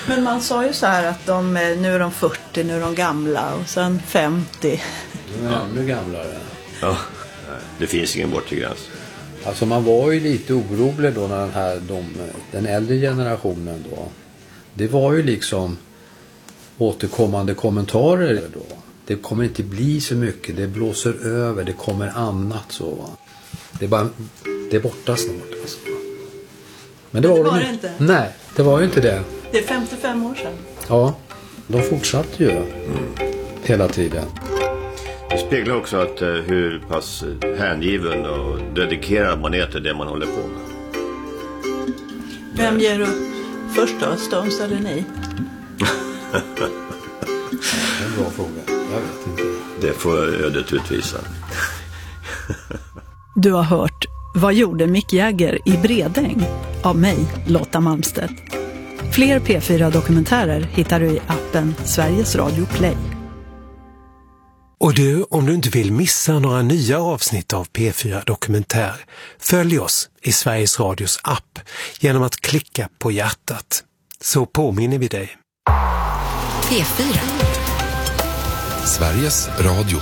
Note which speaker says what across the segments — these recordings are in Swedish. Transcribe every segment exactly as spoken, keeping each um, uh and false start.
Speaker 1: Men man sa ju så här att de, nu är de fyrtio, nu är de gamla och sen femtio.
Speaker 2: De är ännu gamlare.
Speaker 3: Ja, det finns ingen bortre gräns.
Speaker 2: Alltså man var ju lite orolig då när den här, de, den äldre generationen då. Det var ju liksom återkommande kommentarer då. Det kommer inte bli så mycket, det blåser över, det kommer annat så. Det är bara, det är borta snart alltså. Men det,
Speaker 1: Men
Speaker 2: var,
Speaker 1: det var
Speaker 2: det
Speaker 1: det inte.
Speaker 2: Nej, det var ju inte det.
Speaker 1: Det är femtiofem år sedan.
Speaker 2: Ja, de fortsatte ju mm. hela tiden.
Speaker 3: Det speglar också att uh, hur pass hängiven och dedikerad man är till det man håller på med.
Speaker 1: Vem ger upp först då, Stones eller ni?
Speaker 2: Det är en bra fråga, jag vet inte.
Speaker 3: Det får ödet utvisa.
Speaker 1: Du har hört Vad gjorde Mick Jagger i Bredäng? Av mig, Lotta Malmstedt. Fler P fyra-dokumentärer hittar du i appen Sveriges Radio Play.
Speaker 4: Och du, om du inte vill missa några nya avsnitt av P fyra Dokumentär, följ oss i Sveriges Radios app genom att klicka på hjärtat. Så påminner vi dig.
Speaker 5: P fyra.
Speaker 6: Sveriges Radio.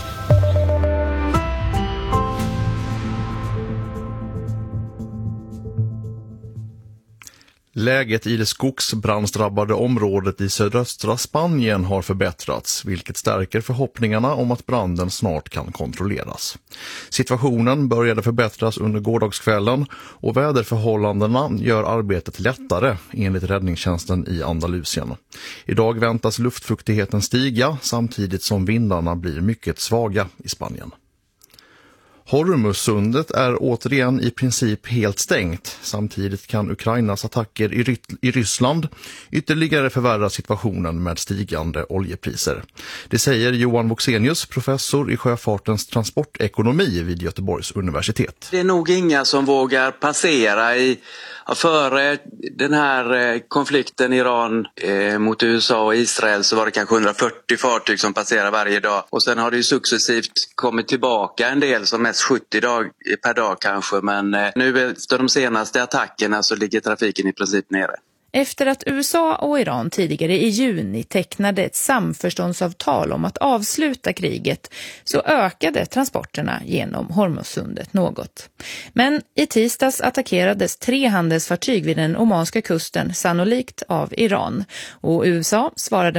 Speaker 7: Läget i det skogsbrandsdrabbade området i sydöstra Spanien har förbättrats, vilket stärker förhoppningarna om att branden snart kan kontrolleras. Situationen började förbättras under gårdagskvällen och väderförhållandena gör arbetet lättare enligt räddningstjänsten i Andalusien. Idag väntas luftfuktigheten stiga samtidigt som vindarna blir mycket svaga i Spanien. Hormuzsundet är återigen i princip helt stängt. Samtidigt kan Ukrainas attacker i, Ry- i Ryssland ytterligare förvärra situationen med stigande oljepriser. Det säger Johan Voxenius, professor i sjöfartens transportekonomi vid Göteborgs universitet.
Speaker 8: Det är nog inga som vågar passera i före den här konflikten Iran eh, mot U S A och Israel så var det kanske hundrafyrtio fartyg som passerar varje dag. Och sen har det ju successivt kommit tillbaka en del, som mest sjuttio dag, per dag kanske. Men eh, nu efter de senaste attackerna så ligger trafiken i princip nere.
Speaker 9: Efter att U S A och Iran tidigare i juni tecknade ett samförståndsavtal om att avsluta kriget så ökade transporterna genom Hormuzsundet något. Men i tisdags attackerades tre handelsfartyg vid den omanska kusten, sannolikt av Iran. Och U S A svarade